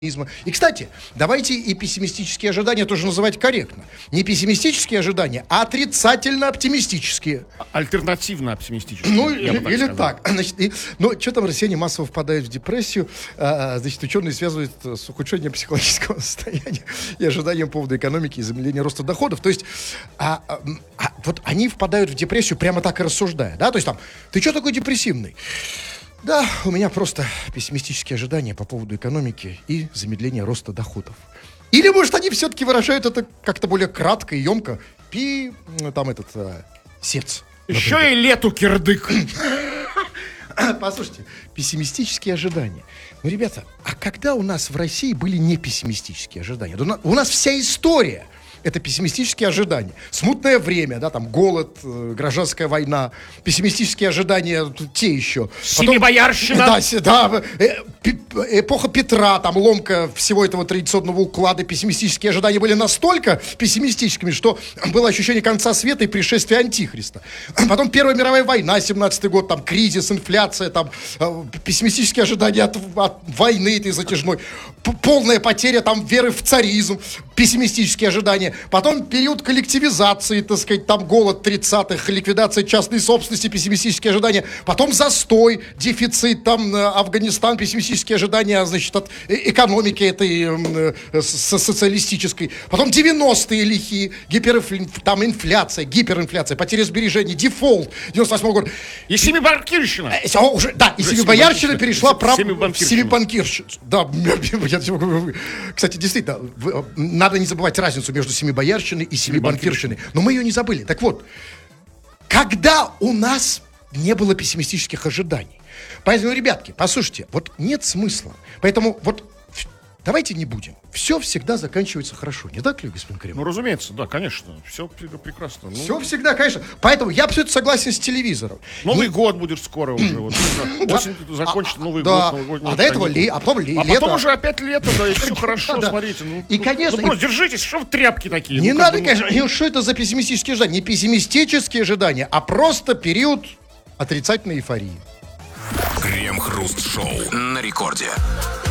И, кстати, давайте и пессимистические ожидания тоже называть корректно. Не пессимистические ожидания, а отрицательно-оптимистические. Альтернативно-оптимистические. Ну, или так. Значит, что там россияне массово впадают в депрессию? Значит, ученые связывают с ухудшением психологического состояния и ожиданием по поводу экономики и замедления роста доходов. То есть, вот они впадают в депрессию прямо так и рассуждая. Да? То есть там, ты что такой депрессивный? Да, у меня просто пессимистические ожидания по поводу экономики и замедления роста доходов. Или, может, они все-таки выражают это как-то более кратко и емко. Сец. Еще например. И лету кирдык. Послушайте, пессимистические ожидания. Ну, ребята, а когда у нас в России были не пессимистические ожидания? У нас вся история — это пессимистические ожидания. Смутное время, да, там голод, гражданская война, пессимистические ожидания те еще. Семибоярщина. Да, эпоха Петра, там ломка всего этого традиционного уклада, пессимистические ожидания были настолько пессимистическими, что было ощущение конца света и пришествия Антихриста. Потом Первая мировая война, 17-й год, там кризис, инфляция, там пессимистические ожидания от войны этой затяжной, полная потеря там веры в царизм, пессимистические ожидания. Потом период коллективизации, так сказать, там голод 30-х, ликвидация частной собственности, пессимистические ожидания. Потом застой, дефицит, там Афганистан, пессимистические ожидания, значит, от экономики этой социалистической. Потом 90-е лихие, инфляция, гиперинфляция, потеря сбережений, дефолт 98-го года. И семибанкирщина. И семибоярщина перешла в семибанкирщину. Да, кстати, действительно, надо не забывать разницу между семибоярщиной и семибанкирщиной. Но мы ее не забыли. Так вот, когда у нас не было пессимистических ожиданий. Поэтому, ребятки, послушайте, вот нет смысла. Поэтому вот давайте не будем. Все всегда заканчивается хорошо. Не так ли, господин Кремов? Ну, разумеется, да, конечно. Все прекрасно. Все всегда, конечно. Поэтому я абсолютно согласен с телевизором. Новый год будет скоро уже. Осень закончится Новый год. А до этого потом лето. А потом уже опять лето, да, и все хорошо, смотрите. И, конечно... просто держитесь, что в тряпки такие? Не надо, конечно. Что это за пессимистические ожидания? Не пессимистические ожидания, а просто период отрицательной эйфории. Крем-хруст-шоу на рекорде.